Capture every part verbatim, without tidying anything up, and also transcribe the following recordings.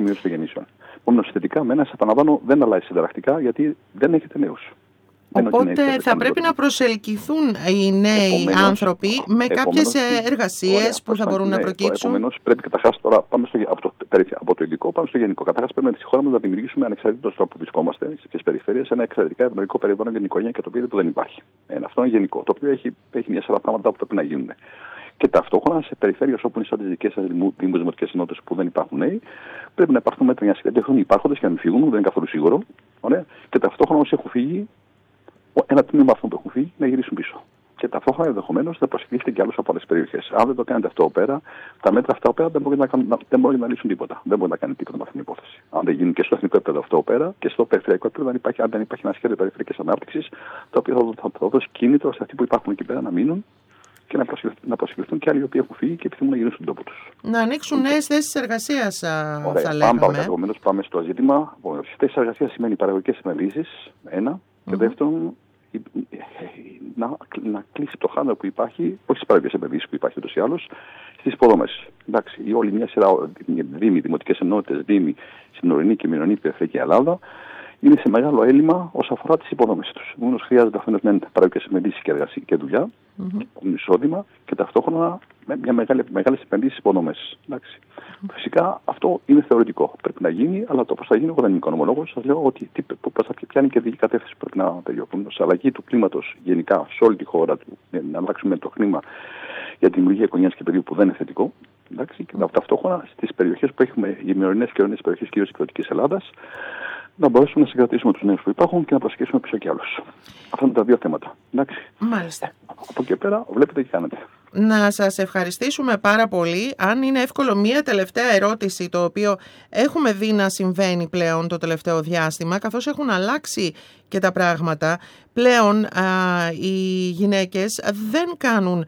μείωση των γεννήσεων. Επομένως, θετικά, με ένα, σας επαναλαμβάνω, δεν αλλάζει συνταρακτικά γιατί δεν έχετε νέους. Οπότε θα πρέπει να προσελκυθούν οι νέοι επομένως, άνθρωποι με κάποιες εργασίες που θα μπορούν ναι, να προκύψουν. Επομένως, πρέπει καταρχάς τώρα πάμε στο, από, το, από το ειδικό πάμε στο γενικό. Καταρχάς, πρέπει να στη χώρα μας να δημιουργήσουμε ανεξαρτήτως τρόπο που βρισκόμαστε σε ποιες περιφέρειες ένα εξαιρετικά ευνοϊκό περιβάλλον για την οικογένεια και το οποίο δεν υπάρχει. Ένα, αυτό είναι γενικό. Το οποίο έχει, έχει μια σειρά πράγματα που πρέπει να γίνουν. Και ταυτόχρονα σε περιφέρειες όπου είναι σαν τις δικές σας δήμους, δημοτικές ενότητες που δεν υπάρχουν νέοι, πρέπει να υπάρχουν μέτρα για να συγκεντρωθούν οι υπάρχοντες και να μην φύγουν, δεν είναι καθόλου σίγουρο. Ωραία. Και ταυτόχρονα όσοι έχουν φύγει, ένα τμήμα αυτών που έχουν φύγει να γυρίσουν πίσω. Και ταυτόχρονα ενδεχομένως να προσελκύσετε και άλλους από άλλες περιοχές. Αν δεν το κάνετε αυτό πέρα, τα μέτρα αυτά πέρα δεν μπορεί να, κάνουν, δεν μπορεί να λύσουν τίποτα. Δεν μπορεί να κάνει τίποτα με αυτήν την υπόθεση. Αν δεν γίνει και στο εθνικό επίπεδο αυτό πέρα και στο περιφερειακό επίπεδο, αν υπάρχει, αν δεν υπάρχει ένα σχέδιο περιφερειακής ανάπτυξης, το οποίο θα, θα, θα δώσει κίνητρο σε αυτοί που υπάρχουν εκεί πέρα να μείνουν και να, να προσελκυθούν και άλλοι οι οποίοι έχουν φύγει και επιθυμούν να γίνουν στον τόπο τους. Να ανοίξουν νέες θέσεις εργασίας, θα Ωραία, λέγαμε. Πάμε, επομένως, πάμε στο ζήτημα. Στις θέσεις εργασίας σημαίνει παραγωγικές επενδύσεις, ένα. Mm-hmm. Και δεύτερον, να, να κλείσει το χάσμα που υπάρχει, όχι στις παραγωγικές επενδύσεις που υπάρχει ούτως ή άλλως, στις υποδομές. Εντάξει, η όλη μια σειρά δήμοι, δημοτικές ενότητες, δήμοι στην ορεινή και μειονή περιφερειακή Ελλάδα είναι σε μεγάλο έλλειμμα όσον αφορά τις υποδομές τους. Επομένως, χρειάζεται αφενός με παραγωγικές επενδύσεις και εργασία και δουλειά, mm-hmm. εισόδημα και ταυτόχρονα με μια μεγάλη, μεγάλες επενδύσεις στις υποδομές. Mm-hmm. Φυσικά αυτό είναι θεωρητικό. Πρέπει να γίνει, αλλά το πώς θα γίνει, εγώ δεν είμαι οικονομολόγος. Σας λέω ότι πώς θα πιάνει και δική κατεύθυνση που πρέπει να περιοχθούν. Σε αλλαγή του κλίματος γενικά σε όλη τη χώρα, να αλλάξουμε το κλίμα για τη δημιουργία οικογένειας και παιδιού που δεν είναι θετικό. Εντάξει, και ταυτόχρονα στις περιοχές που έχουμε, οι μειονεινές και ορεινές περιοχές κυρίως της εκδοτικής Ελλάδας, να μπορέσουμε να συγκρατήσουμε τους νέους που υπάρχουν και να προσεγγίσουμε πίσω κι άλλους. Αυτά είναι τα δύο θέματα. Εντάξει. Μάλιστα. Από εκεί και πέρα βλέπετε τι κάνετε. Να σας ευχαριστήσουμε πάρα πολύ. Αν είναι εύκολο, μία τελευταία ερώτηση, το οποίο έχουμε δει να συμβαίνει πλέον το τελευταίο διάστημα, καθώς έχουν αλλάξει και τα πράγματα. Πλέον α, οι γυναίκες δεν κάνουν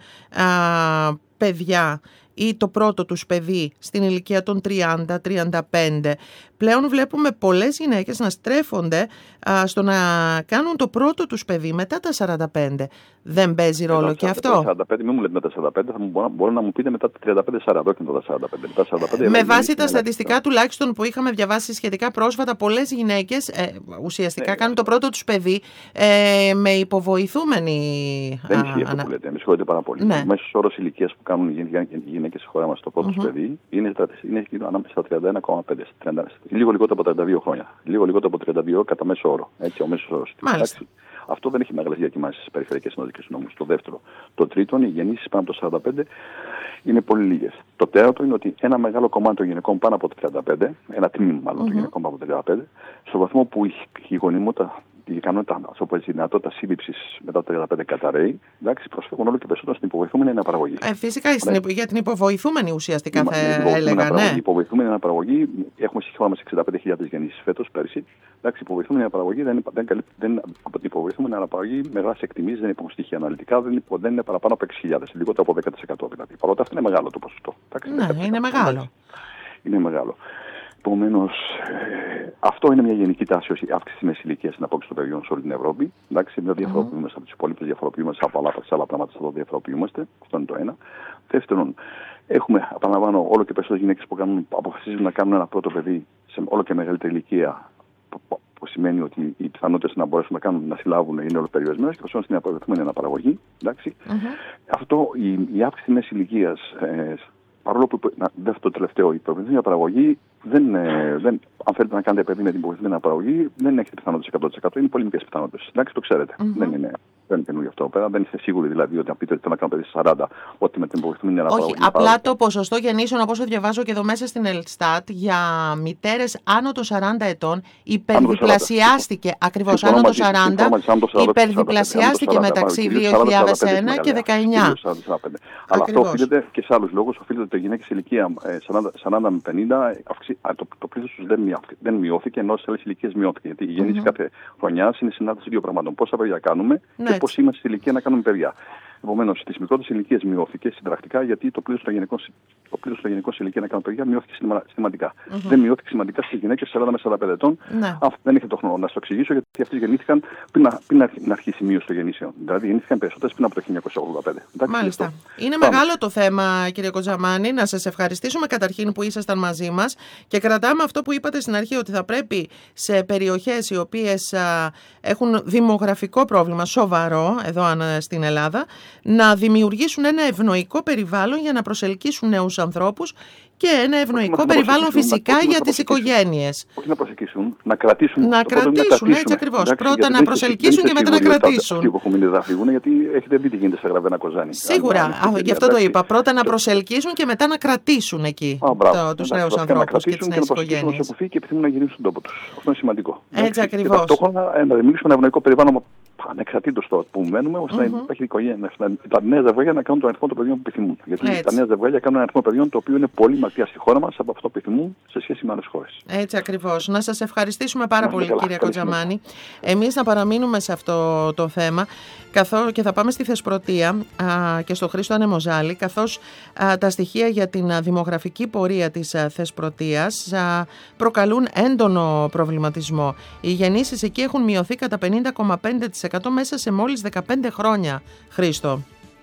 α, παιδιά ή το πρώτο τους παιδί στην ηλικία των τριάντα με τριάντα πέντε. Πλέον βλέπουμε πολλές γυναίκες να στρέφονται α, στο να κάνουν το πρώτο τους παιδί μετά τα σαράντα πέντε. Δεν παίζει ρόλο και αυτό? Τα σαράντα πέντε, μην μου λέτε μετά τα σαράντα πέντε, θα μου, μπορεί να μου πείτε μετά τα τριάντα πέντε σαράντα, όχι μετά τα σαράντα πέντε. Τα σαράντα πέντε με βάση τα στατιστικά τουλάχιστον που είχαμε διαβάσει σχετικά πρόσφατα, πολλές γυναίκες ε, ουσιαστικά ναι, κάνουν το πρώτο τους παιδί ε, με υποβοηθούμενη. Δεν ισχύει αυτό που λέτε, με συγχωρείτε πάρα πολύ. Ναι. Ο μέσος όρος ηλικίας που κάνουν οι γυναίκες στη χώρα μας το πρώτο mm-hmm. τους παιδί είναι, είναι ανάμεσα στα τριάντα ένα κόμμα πέντε. Λίγο λιγότερο από τριάντα δύο χρόνια. Λίγο λιγότερο από τριάντα δύο κατά μέσο όρο. Έτσι, ο μέσος όρος. Αυτό δεν έχει μεγάλες διακυμάνσεις στις περιφερειακές ενότητες νόμους. Το δεύτερο. Το τρίτο, οι γεννήσεις πάνω από το σαράντα πέντε είναι πολύ λίγες. Το τέταρτο είναι ότι ένα μεγάλο κομμάτι των γυναικών πάνω από το τριάντα πέντε, ένα τμήμα μάλλον mm-hmm. των γυναικών πάνω από το τριάντα πέντε, στο βαθμό που η γονιμότητα, η ικανότητα, η δυνατότητα σύλληψης μετά το τριάντα πέντε καταραίει, εντάξει, προσφεύγουν όλο και περισσότερο στην υποβοηθούμενη αναπαραγωγή. Ε, φυσικά ναι. για την υποβοηθούμενη ουσιαστικά θα έλεγα. Ναι. Η υποβοηθούμενη αναπαραγωγή, έχουμε στη χώρα μας εξήντα πέντε χιλιάδες γεννήσεις φέτος πέρσι. Εντάξει, η υποβοηθούμενη αναπαραγωγή δεν, δεν, δεν, από την υποβοηθούμενη αναπαραγωγή με βάση εκτιμήσεις, δεν υπάρχουν στοιχεία αναλυτικά, δεν, δεν είναι παραπάνω από έξι χιλιάδες, λιγότερο από δέκα τοις εκατό δηλαδή. Παρότι αυτό είναι μεγάλο το ποσοστό. Ναι, είναι μεγάλο. Είναι μεγάλο. Επομένως, ε, αυτό είναι μια γενική τάση, η αύξηση της μέσης ηλικίας στην απόκτηση των παιδιών σε όλη την Ευρώπη. Εντάξει, δεν διαφοροποιούμαστε mm-hmm. από τους υπόλοιπους, διαφοροποιούμαστε από άλλα, άλλα πράγματα, εδώ διαφοροποιούμαστε. Αυτό είναι το ένα. Δεύτερον, έχουμε, επαναλαμβάνω, όλο και περισσότερες γυναίκες που κάνουν, αποφασίζουν να κάνουν ένα πρώτο παιδί σε όλο και μεγαλύτερη ηλικία, που, που σημαίνει ότι οι πιθανότητες να μπορέσουν να κάνουν, να συλλάβουν είναι όλο περιορισμένες και προσφέρουν στην αποδεχόμενη αναπαραγωγή. Mm-hmm. Αυτό, η, η αύξηση της μέσης ηλικίας, ε, παρόλο που δεν το τελευταίο, η υποβοηθούμενη αναπαραγωγή, δεν, δεν, αν θέλετε να κάνετε παιδί με την υποβοηθούμενη αναπαραγωγή, δεν έχετε πιθανότητες εκατό τοις εκατό, είναι πολύ μικρές πιθανότητες. Εντάξει, το ξέρετε. Mm-hmm. Δεν είναι, δεν είναι καινούργιο αυτό πέρα. Δεν είστε σίγουροι δηλαδή ότι αν πείτε ότι θέλω να κάνω παιδί στα σαράντα, ότι με την υποβοηθούμενη αναπαραγωγή. Όχι, απλά πάρα... το ποσοστό γεννήσεων, όπως το διαβάζω και εδώ μέσα στην Ελστάτ, για μητέρες άνω των σαράντα ετών υπερδιπλασιάστηκε. Ακριβώς άνω των σαράντα, υπερδιπλασιάστηκε μεταξύ δύο χιλιάδες ένα και δεκαεννιά. Αλλά αυτό οφείλεται και σε άλλους λόγους. Οφείλεται ότι οι γυναίκες ηλικία σαράντα με πενήντα, το, το πλήθος τους δεν, δεν μειώθηκε, ενώ σε άλλες ηλικίες μειώθηκε. Γιατί η γέννηση mm-hmm. κάθε χρονιά είναι συνάντηση δύο πραγμάτων. Πόσα παιδιά κάνουμε ναι, και πώς είμαστε στη ηλικία να κάνουμε παιδιά. Επομένως, στις μικρότερες ηλικίες μειώθηκε συνταρακτικά, γιατί το πλήρως των γυναικών, το πλήρως των γυναικών σε ηλικία να κάνουν παιδιά μειώθηκε σημαντικά. Mm-hmm. Δεν μειώθηκε σημαντικά στις γυναίκες σαράντα με σαράντα πέντε ετών. Ναι. Αυτό δεν είχε το χρόνο να σου εξηγήσω, γιατί αυτές γεννήθηκαν πριν, πριν να αρχίσει η μείωση των γεννήσεων. Δηλαδή, γεννήθηκαν περισσότερες πριν από το χίλια εννιακόσια ογδόντα πέντε. Εντάξει, μάλιστα. Αυτό. Είναι Πάμε. μεγάλο το θέμα, κύριε Κοτζαμάνη. Να σας ευχαριστήσουμε καταρχήν που ήσασταν μαζί μας και κρατάμε αυτό που είπατε στην αρχή, ότι θα πρέπει σε περιοχές οι οποίες α, έχουν δημογραφικό πρόβλημα σοβαρό, εδώ στην Ελλάδα, να δημιουργήσουν ένα ευνοϊκό περιβάλλον για να προσελκύσουν νέους ανθρώπους και ένα ευνοϊκό περιβάλλον φυσικά για τις οικογένειες. Όχι να προσελκύσουν, να κρατήσουν. Να κρατήσουν, έτσι ακριβώς. Πρώτα να προσελκύσουν και μετά να κρατήσουν. Αυτοί που έχουν μείνει δεν φύγουν, γιατί έχετε δει τι γίνεται σε Γραβένα Κοζάνη. Σίγουρα, γι' αυτό το είπα. Πρώτα να προσελκύσουν και μετά να κρατήσουν εκεί τους νέους ανθρώπους και τις νέες οικογένειες. Να και επιθυμούν να γυρίσουν στον τόπο τους. Αυτό είναι σημαντικό. Έτσι ακριβώς. Ταυτόχρονα να δημιουργήσουμε ένα ευνοϊκό περιβάλλον ανεξαρτήτως το που μένουμε, ώστε mm-hmm. να υπάρχει οικογένεια, τα νέα ζευγάρια να κάνουν τον αριθμό των παιδιών που επιθυμούν. Γιατί έτσι. Τα νέα ζευγάρια κάνουν ένα αριθμό παιδιών το οποίο είναι πολύ μακριά στη χώρα μας από αυτό που επιθυμούν σε σχέση με άλλες χώρες. Έτσι ακριβώς. Να σας ευχαριστήσουμε πάρα να, πολύ, καλά, κύριε Κοτζαμάνη. Εμείς να παραμείνουμε σε αυτό το θέμα καθώς, και θα πάμε στη Θεσπρωτεία α, και στο Χρήστο Ανεμοζάλη, καθώς α, τα στοιχεία για την α, δημογραφική πορεία της α, Θεσπρωτείας α, προκαλούν έντονο προβληματισμό. Οι γεννήσεις εκεί έχουν μειωθεί κατά πενήντα κόμμα πέντε τοις εκατό μέσα σε μόλις δεκαπέντε χρόνια, Χρήστο.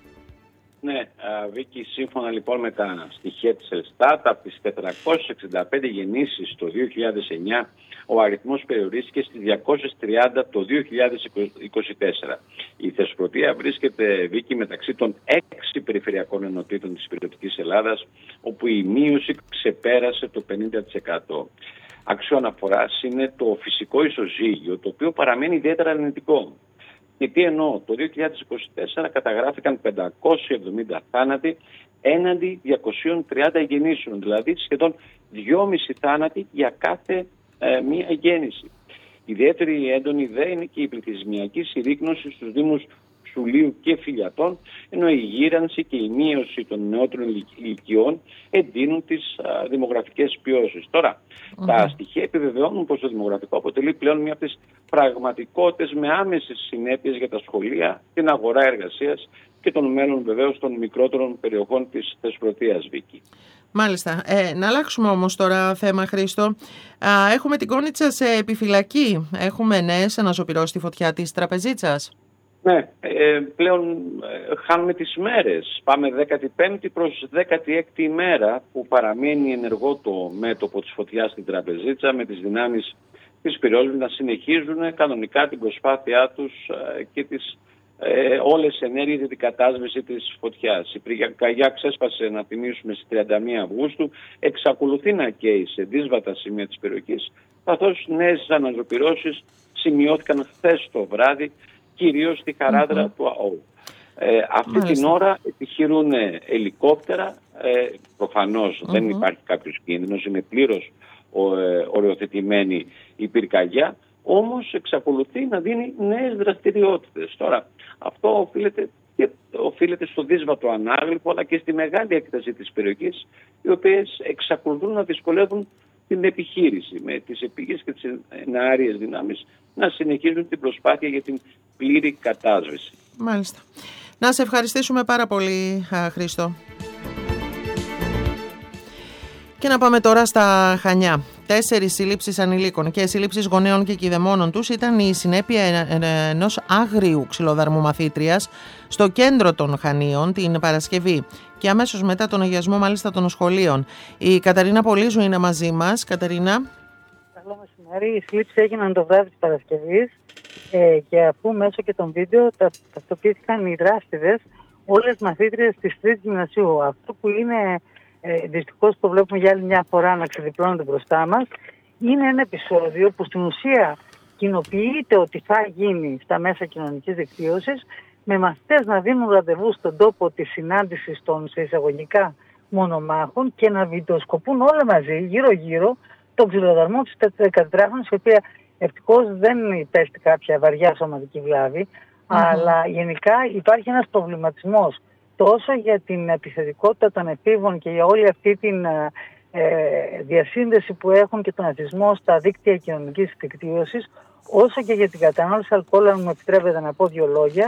Ναι, Βίκη, σύμφωνα λοιπόν με τα στοιχεία της Ελστάτ, από τις τετρακόσιες εξήντα πέντε γεννήσεις το δύο χιλιάδες εννιά, ο αριθμός περιορίστηκε στις διακόσιες τριάντα το δύο χιλιάδες είκοσι τέσσερα. Η Θεσπρωτεία βρίσκεται, Βίκη, μεταξύ των έξι περιφερειακών ενωτήτων της υπηρετικής Ελλάδας, όπου η μείωση ξεπέρασε το πενήντα τοις εκατό. Άξιο αναφοράς είναι το φυσικό ισοζύγιο, το οποίο παραμένει ιδιαίτερα αρνητικό. Και τι εννοώ, το δύο χιλιάδες είκοσι τέσσερα καταγράφηκαν πεντακόσιοι εβδομήντα θάνατοι έναντι διακοσίων τριάντα γεννήσεων, δηλαδή σχεδόν δυόμισι θάνατοι για κάθε ε, μία γέννηση. Ιδιαίτερη έντονη ιδέα είναι και η πληθυσμιακή συρρίκνωση στους δήμους Σουλίου και Φιλιατών, ενώ η γύρανση και η μείωση των νεότερων ηλικιών εντείνουν τις α, δημογραφικές πιώσεις. Τώρα, mm-hmm. τα στοιχεία επιβεβαιώνουν πως το δημογραφικό αποτελεί πλέον μια από τις πραγματικότητες με άμεσες συνέπειες για τα σχολεία, την αγορά εργασίας και των μέλλον βεβαίως των μικρότερων περιοχών της Θεσπρωτείας, Βίκη. Μάλιστα. Ε, να αλλάξουμε όμως τώρα θέμα, Χρήστο. Α, έχουμε την Κόνιτσα σε επιφυλακή. Έχουμε νέες αναζωπυρώσει τη φωτιά της Τραπεζίτσας. Ναι, ε, πλέον ε, χάνουμε τις μέρες. Πάμε δέκατη πέμπτη προς δέκατη έκτη ημέρα που παραμένει ενεργό το μέτωπο της φωτιάς στην Τραπεζίτσα, με τις δυνάμεις της πυρόσβεσης να συνεχίζουν κανονικά την προσπάθειά τους ε, και τις ε, όλες τις ενέργειες για την κατάσβεση της φωτιάς. Η πυρκαγιά ξέσπασε, να θυμίσουμε, στις τριάντα μία Αυγούστου, εξακολουθεί να καίει σε δύσβατα σημεία της περιοχής, καθώς νέες αναζωπυρώσεις σημειώθηκαν χθες το βράδυ, κυρίως στη χαράδρα mm-hmm. του ΑΟ. Ε, αυτή Μάλιστα. την ώρα επιχειρούν ελικόπτερα, ε, προφανώς mm-hmm. δεν υπάρχει κάποιος κίνδυνος, είναι πλήρως ο, ε, οριοθετημένη η πυρκαγιά, όμως εξακολουθεί να δίνει νέες δραστηριότητες. Τώρα, αυτό οφείλεται, και οφείλεται στο δύσβατο ανάγλυφο, αλλά και στη μεγάλη έκταση της περιοχής, οι οποίες εξακολουθούν να δυσκολεύουν την επιχείρηση, με τις επίγειες και τις εναέριες δυνάμεις να συνεχίζουν την προσπάθεια για την πλήρη κατάσβεση. Μάλιστα. Να σε ευχαριστήσουμε πάρα πολύ, Χρήστο. Και να πάμε τώρα στα Χανιά. Τέσσερις συλλήψεις ανηλίκων και συλλήψεις γονέων και κηδεμόνων τους ήταν η συνέπεια ενός άγριου ξυλοδαρμού μαθήτριας στο κέντρο των Χανίων την Παρασκευή και αμέσως μετά τον αγιασμό μάλιστα των σχολείων. Η Καταρίνα Πολύζου είναι μαζί μας. Καταρίνα. Καλό μεσημέρι. Οι συλλήψεις έγιναν το βράδυ της Παρασκευής ε, και αφού μέσω και των βίντεο τα, ταυτοποιήθηκαν οι δράστηδες όλες μαθήτριες της τρίτης γυμνασίου. Αυτό που είναι ε, δυστυχώς το βλέπουμε για άλλη μια φορά να ξεδιπλώνεται μπροστά μας, είναι ένα επεισόδιο που στην ουσία κοινοποιείται ότι θα γίνει στα μέσα κοινωνικής δικτύωσης, με μαθητές να δίνουν ραντεβού στον τόπο της συνάντησης των σε εισαγωγικά μονομάχων και να βιντεοσκοπούν όλα μαζί γύρω-γύρω τον ξυλοδαρμό της δεκατετράχρονης, η οποία ευτυχώς δεν υπέστη κάποια βαριά σωματική βλάβη, mm-hmm. αλλά γενικά υπάρχει ένας προβληματισμός τόσο για την επιθετικότητα των εφήβων και για όλη αυτή την ε, διασύνδεση που έχουν και τον εθισμό στα δίκτυα κοινωνικής δικτύωσης, όσο και για την κατανάλωση αλκοόλ, αν μου επιτρέπετε να πω δύο λόγια,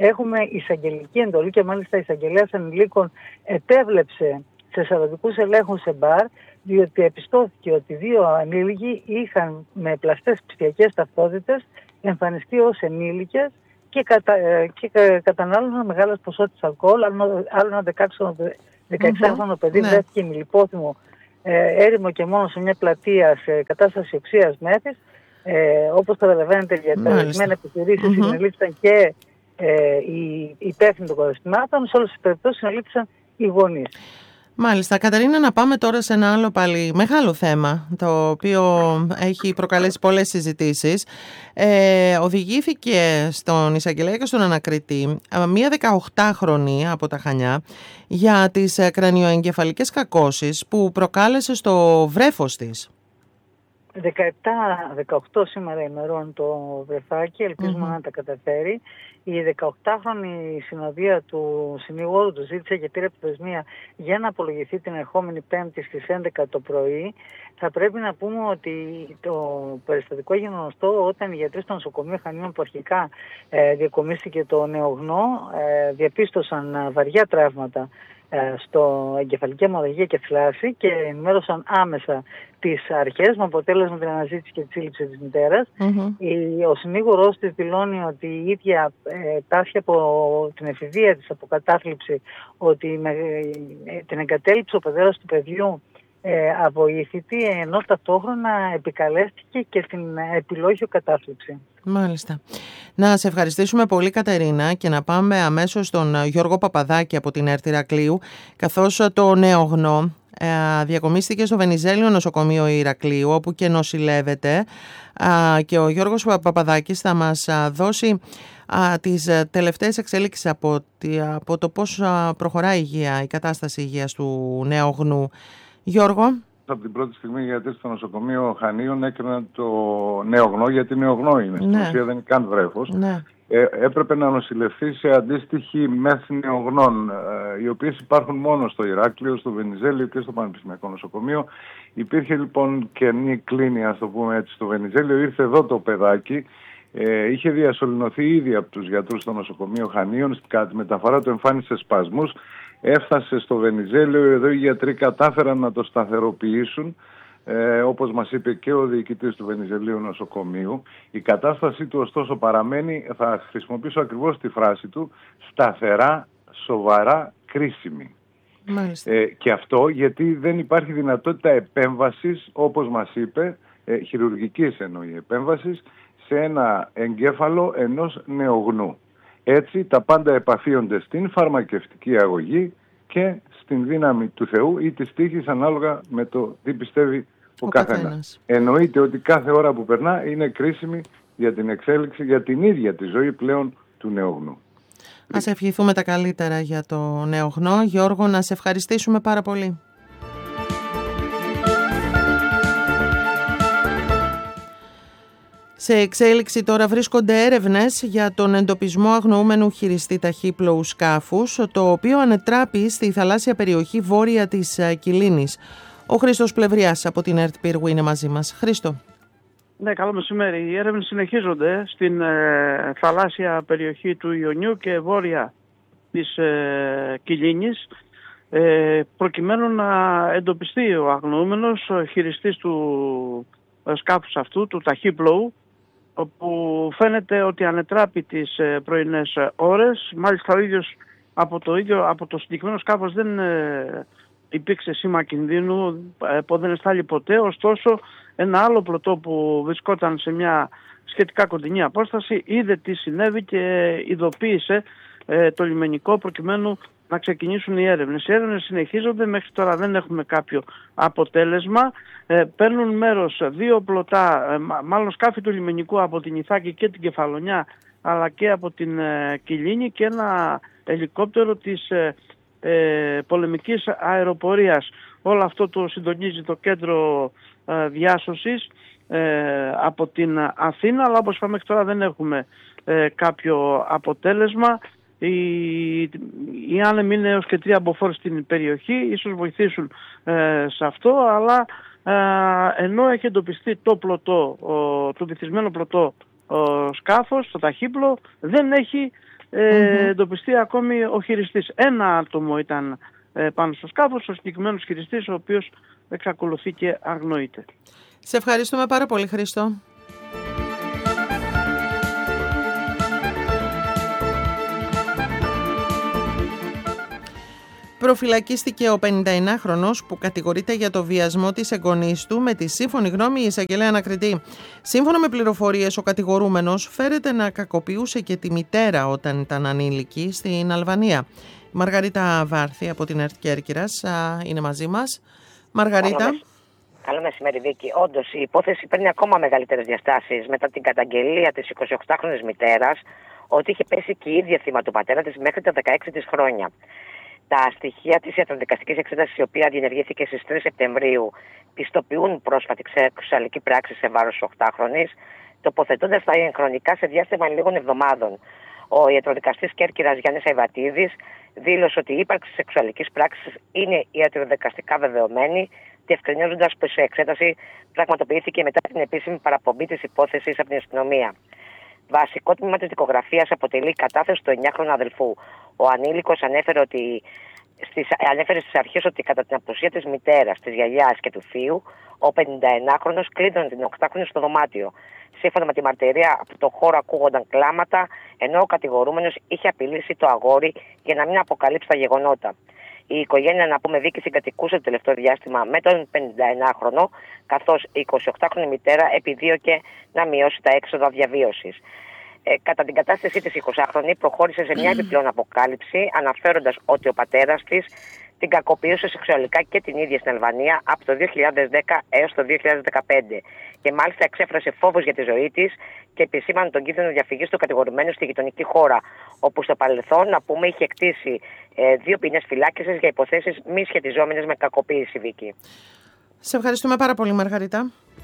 έχουμε εισαγγελική εντολή και μάλιστα η εισαγγελέας ανηλίκων επέβλεψε σε σαρδικούς ελέγχους σε μπαρ, διότι επιστώθηκε ότι δύο ανήλικοι είχαν με πλαστές ψηφιακές ταυτότητες εμφανιστεί ως ενήλικες και, κατα, και κατανάλωναν μεγάλες ποσότητες αλκοόλ. Άλλο ένα δεκαεξάχρονο παιδί ναι. βρέθηκε με λιπόθυμο ε, έρημο και μόνο σε μια πλατεία σε κατάσταση οξείας μέθης. Ε, όπως καταλαβαίνετε, για τα ορισμένες επιχειρήσεις mm-hmm. συνελήφθησαν και ε, οι υπεύθυνοι των καταστημάτων. Σε όλες τις περιπτώσεις συνελήφθησαν οι γονείς. Μάλιστα. Καταρίνα, να πάμε τώρα σε ένα άλλο πάλι μεγάλο θέμα, το οποίο έχει προκαλέσει πολλές συζητήσεις. Ε, οδηγήθηκε στον εισαγγελέα και στον ανακριτή μία δεκαοκτάχρονη από τα Χανιά για τις κρανιοεγκεφαλικές κακώσεις που προκάλεσε στο βρέφος της. δεκαεπτά δεκαοκτώ σήμερα ημερών το βρεφάκι, ελπίζουμε mm-hmm. να τα καταφέρει. Η δεκαοκτάχρονη συνοδεία του συνηγόρου του ζήτησε και πήρε προθεσμία για να απολογηθεί την ερχόμενη Πέμπτη στις έντεκα το πρωί. Θα πρέπει να πούμε ότι το περιστατικό έγινε γνωστό όταν οι γιατροί στο νοσοκομείο Χανίων, που αρχικά ε, διακομίστηκε το νεογνώ, ε, διαπίστωσαν βαριά τραύματα στο εγκεφαλική αιμορραγία και θλάση και ενημέρωσαν άμεσα τις αρχές με αποτέλεσμα την αναζήτηση και τη σύλληψη της μητέρας. Mm-hmm. Ο συνήγορος της δηλώνει ότι η ίδια ε, τάσχει από την εφηβεία της, από κατάθλιψη, ότι με, ε, την εγκατέλειψε ο πατέρας του παιδιού ε, αβοήθητη, ενώ ταυτόχρονα επικαλέστηκε και την επιλόγιο κατάθλιψη. Μάλιστα. Να σε ευχαριστήσουμε πολύ, Κατερίνα, και να πάμε αμέσως στον Γιώργο Παπαδάκη από την ΕΡΤ Ηρακλείου, καθώς το νεογνώ ε, διακομίστηκε στο Βενιζέλιο νοσοκομείο Ηρακλείου, όπου και νοσηλεύεται, ε, και ο Γιώργος Παπαδάκης θα μας δώσει ε, τις τελευταίες εξέλιξεις από, από το πώς προχωράει η υγεία, η κατάσταση υγείας του νεογνού. Γιώργο. Από την πρώτη στιγμή, γιατί στο νοσοκομείο Χανίων έκριναν το νεογνώ, γιατί νεογνώ είναι. Ναι. Στην ουσία δεν είναι καν βρέφος. Ναι. Ε, έπρεπε να νοσηλευθεί σε αντίστοιχη μέθη νεογνών, ε, οι οποίες υπάρχουν μόνο στο Ηράκλειο, στο Βενιζέλιο και στο Πανεπιστημιακό Νοσοκομείο. Υπήρχε λοιπόν κενή κλίνη, ας το πούμε έτσι, στο Βενιζέλιο. Ήρθε εδώ το παιδάκι. Ε, είχε διασωληνωθεί ήδη από τους γιατρούς στο νοσοκομείο Χανίων. Κατά τη μεταφορά του εμφάνισε σπασμούς. Έφτασε στο Βενιζέλιο, εδώ οι γιατροί κατάφεραν να το σταθεροποιήσουν, ε, όπως μας είπε και ο διοικητής του Βενιζελίου νοσοκομείου. Η κατάστασή του ωστόσο παραμένει, θα χρησιμοποιήσω ακριβώς τη φράση του, σταθερά, σοβαρά, κρίσιμη. Ε, και αυτό γιατί δεν υπάρχει δυνατότητα επέμβασης, όπως μας είπε, ε, χειρουργικής εννοεί επέμβασης, σε ένα εγκέφαλο ενός νεογνού. Έτσι τα πάντα επαφίονται στην φαρμακευτική αγωγή και στην δύναμη του Θεού ή της τύχης, ανάλογα με το τι πιστεύει ο, ο καθένας. Εννοείται ότι κάθε ώρα που περνά είναι κρίσιμη για την εξέλιξη, για την ίδια τη ζωή πλέον του νεογνού. Ας ευχηθούμε τα καλύτερα για το νεογνώ. Γιώργο, να σε ευχαριστήσουμε πάρα πολύ. Σε εξέλιξη τώρα βρίσκονται έρευνες για τον εντοπισμό αγνοούμενου χειριστή ταχύπλοου σκάφους, το οποίο ανετράπη στη θαλάσσια περιοχή βόρεια της Κιλίνης. Ο Χρήστος Πλευριάς από την ΕΡΤ Πύργου είναι μαζί μας. Χρήστο. Ναι, καλό μεσημέρι. Οι έρευνες συνεχίζονται στην ε, θαλάσσια περιοχή του Ιωνιού και βόρεια της ε, Κιλίνης, ε, προκειμένου να εντοπιστεί ο αγνοούμενος ο χειριστής του ε, σκάφους αυτού, του ταχύπλοου, όπου φαίνεται ότι ανετράπη τις πρωινές ώρες. Μάλιστα ο ίδιος από το, ίδιο, από το συγκεκριμένο σκάφος δεν ε, υπήρξε σήμα κινδύνου, ε, που δεν εστάλει ποτέ. Ωστόσο ένα άλλο πλωτό που βρισκόταν σε μια σχετικά κοντινή απόσταση είδε τι συνέβη και ειδοποίησε ε, το λιμενικό προκειμένου να ξεκινήσουν οι έρευνες. Οι έρευνες συνεχίζονται, μέχρι τώρα δεν έχουμε κάποιο αποτέλεσμα. Ε, παίρνουν μέρος δύο πλωτά, ε, μάλλον σκάφη του λιμενικού από την Ιθάκη και την Κεφαλονιά, αλλά και από την ε, Κιλίνη, και ένα ελικόπτερο της ε, ε, πολεμικής αεροπορίας. Όλο αυτό το συντονίζει το κέντρο ε, διάσωσης ε, από την Αθήνα, αλλά όπως είπαμε μέχρι τώρα δεν έχουμε ε, κάποιο αποτέλεσμα. Οι, οι άνεμοι είναι έως και τρία μποφόρ στην περιοχή, ίσως βοηθήσουν ε, σε αυτό, αλλά ε, ενώ έχει εντοπιστεί το πλωτό, ο, το βυθισμένο πλωτό ο, σκάφος, το ταχύπλο, δεν έχει ε, mm-hmm. εντοπιστεί ακόμη ο χειριστής. Ένα άτομο ήταν ε, πάνω στο σκάφος, ο συγκεκριμένος χειριστής, ο οποίος εξακολουθεί και αγνοείται. Σε ευχαριστούμε πάρα πολύ, Χρήστο. Προφυλακίστηκε ο πενηνταεννάχρονος που κατηγορείται για το βιασμό της εγγονής του με τη σύμφωνη γνώμη η εισαγγελέα ανακριτή. Σύμφωνα με πληροφορίες, ο κατηγορούμενος φέρεται να κακοποιούσε και τη μητέρα όταν ήταν ανήλικη στην Αλβανία. Η Μαργαρίτα Βάρθη από την ΕΡΤ Κέρκυρας είναι μαζί μας. Μαργαρίτα. Καλό, Καλό μεσημέρι, Βίκη. Όντως, η υπόθεση παίρνει ακόμα μεγαλύτερες διαστάσεις μετά την καταγγελία της εικοσιοκτάχρονης μητέρας ότι είχε πέσει και η ίδια θύμα του πατέρα της μέχρι τα δεκαέξι της χρόνια. Τα στοιχεία της ιατροδικαστικής εξέτασης, η οποία διενεργήθηκε στις τρεις Σεπτεμβρίου, πιστοποιούν πρόσφατη σεξουαλική πράξη σε βάρος της οκτάχρονης, τοποθετώντας τα χρονικά σε διάστημα λίγων εβδομάδων. Ο ιατροδικαστής Κέρκυρας Γιάννης Αϊβατίδης δήλωσε ότι η ύπαρξη σεξουαλικής πράξης είναι ιατροδικαστικά βεβαιωμένη, διευκρινίζοντας πως η εξέταση πραγματοποιήθηκε μετά την επίσημη παραπομπή της υπόθεσης από την αστυνομία. Βασικό τμήμα της δικογραφίας αποτελεί η κατάθεση του εννιάχρονου αδελφού. Ο ανήλικος ανέφερε, ότι, στις, ανέφερε στις αρχές ότι κατά την απουσία της μητέρας, της γιαγιάς και του θείου, ο πενηνταεννάχρονος κλείδωνε την οκτάχρονη στο δωμάτιο. Σύμφωνα με τη μαρτυρία, από το χώρο ακούγονταν κλάματα, ενώ ο κατηγορούμενος είχε απειλήσει το αγόρι για να μην αποκαλύψει τα γεγονότα. Η οικογένεια, να πούμε, Βίκη, συγκατοικούσε το τελευταίο διάστημα με τον πενηνταεννάχρονο, καθώς η εικοσιοκτάχρονη μητέρα επιδίωκε να μειώσει τα έξοδα διαβίωσης. Ε, κατά την κατάστασή της, η εικοσάχρονη προχώρησε σε μια επιπλέον αποκάλυψη, αναφέροντας ότι ο πατέρας της την κακοποιούσε σεξουαλικά και την ίδια στην Αλβανία από το δύο χιλιάδες δέκα έως το δύο χιλιάδες δεκαπέντε. Και μάλιστα εξέφρασε φόβος για τη ζωή της και επισήμανε τον κίνδυνο διαφυγής του κατηγορουμένου στη γειτονική χώρα, όπου στο παρελθόν, να πούμε, είχε κτίσει ε, δύο ποινές φυλάκισης για υποθέσεις μη σχετιζόμενες με κακοποίηση, Βίκη. Σε ευχαριστούμε πάρα πολύ, Μαργαρίτα.